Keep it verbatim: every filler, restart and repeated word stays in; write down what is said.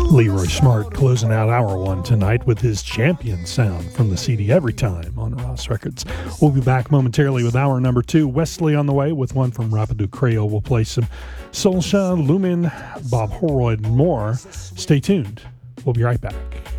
Leroy Smart closing out hour one tonight with his champion sound from the C D Every Time on Ross Records. We'll be back momentarily with hour number two. Wesley on the way with one from Rapidu Creole. We'll play some Soulja, Lumen, Bob Holroyd, and more. Stay tuned. We'll be right back.